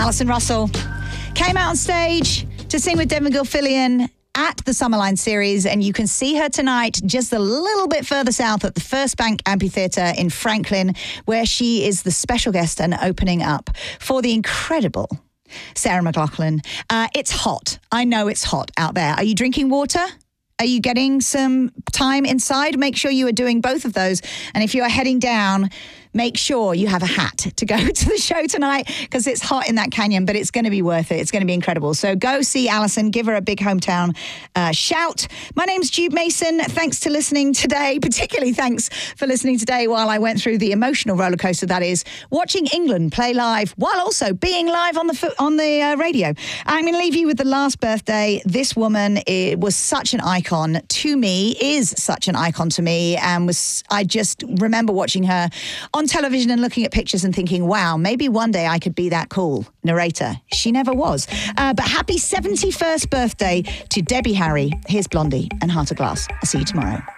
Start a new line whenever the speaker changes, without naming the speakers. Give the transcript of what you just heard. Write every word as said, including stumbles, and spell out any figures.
Alison Russell came out on stage to sing with Devon Gilfillian at the Summerline Series, and you can see her tonight just a little bit further south at the First Bank Amphitheatre in Franklin, where she is the special guest and opening up for the incredible Sarah McLachlan. Uh, it's hot. I know it's hot out there. Are you drinking water? Are you getting some time inside? Make sure you are doing both of those. And if you are heading down, make sure you have a hat to go to the show tonight, because it's hot in that canyon, but it's going to be worth it. It's going to be incredible. So go see Alison. Give her a big hometown uh, shout. My name's Jude Mason. Thanks to listening today. Particularly thanks for listening today while I went through the emotional roller coaster that is watching England play live while also being live on the fo- on the uh, radio. I'm going to leave you with the last birthday. This woman it was such an icon to me, is such an icon to me, and was I just remember watching her on television and looking at pictures and thinking, wow, maybe one day I could be that cool narrator. She never was. Uh, but happy seventy-first birthday to Debbie Harry. Here's Blondie and Heart of Glass. I'll see you tomorrow.